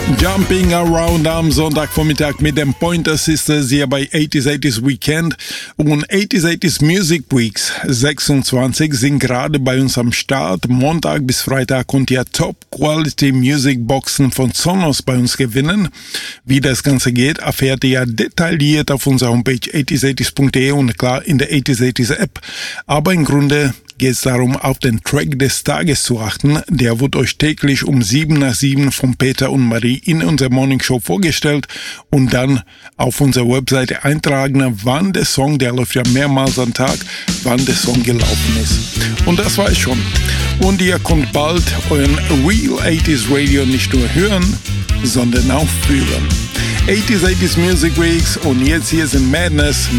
Jumping Around am Sonntagvormittag mit den Pointer Sisters hier bei 80s Weekend. Und 80s Music Weeks 26 sind gerade bei uns am Start. Montag bis Freitag könnt ihr Top-Quality Music Boxen von Sonos bei uns gewinnen. Wie das Ganze geht, erfährt ihr detailliert auf unserer Homepage 8080.de und klar in der 80s App. Aber im Grunde geht es darum, auf den Track des Tages zu achten. Der wird euch täglich um 7 nach 7 von Peter und Marie in unserer Morning Show vorgestellt und dann auf unserer Webseite eintragen, wann der Song, der läuft ja mehrmals am Tag, wann der Song gelaufen ist. Und das war es schon. Und ihr könnt bald euren Real 80s Radio nicht nur hören, sondern auch fühlen. 80s Music Weeks und jetzt hier sind Madness